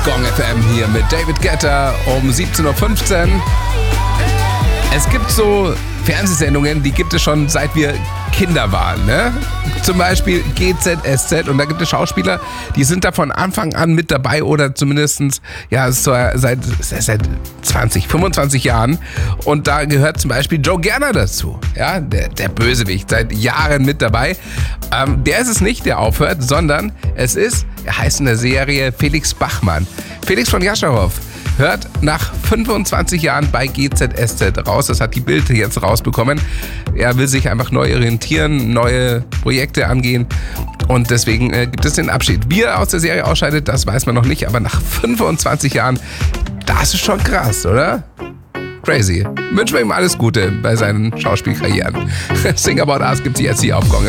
Gong FM hier mit David Guetta um 17.15 Uhr. Es gibt so Fernsehsendungen, die gibt es schon seit wir Kinder waren, ne? Zum Beispiel GZSZ, und da gibt es Schauspieler, die sind da von Anfang an mit dabei oder zumindest seit 20, 25 Jahren, und da gehört zum Beispiel Joe Gerner dazu, ja? Der Bösewicht, seit Jahren mit dabei. Der ist es nicht, der aufhört, sondern er heißt in der Serie Felix Bachmann. Felix von Jascharow hört nach 25 Jahren bei GZSZ raus. Das hat die Bild jetzt rausbekommen. Er will sich einfach neu orientieren, neue Projekte angehen, und deswegen gibt es den Abschied. Wie er aus der Serie ausscheidet, das weiß man noch nicht, aber nach 25 Jahren, das ist schon krass, oder? Crazy. Wünschen wir ihm alles Gute bei seinen Schauspielkarrieren. Sing About Us gibt es jetzt hier auf Gong.